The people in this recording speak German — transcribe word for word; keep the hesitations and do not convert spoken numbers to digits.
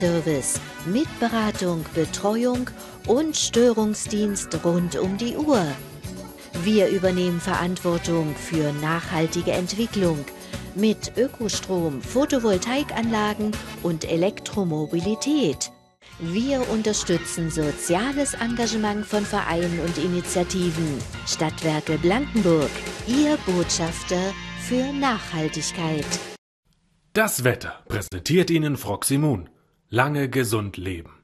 Service mit Beratung, Betreuung und Störungsdienst rund um die Uhr. Wir übernehmen Verantwortung für nachhaltige Entwicklung mit Ökostrom, Photovoltaikanlagen und Elektromobilität. Wir unterstützen soziales Engagement von Vereinen und Initiativen. Stadtwerke Blankenburg, Ihr Botschafter für Nachhaltigkeit. Das Wetter präsentiert Ihnen Froximun. Lange gesund leben.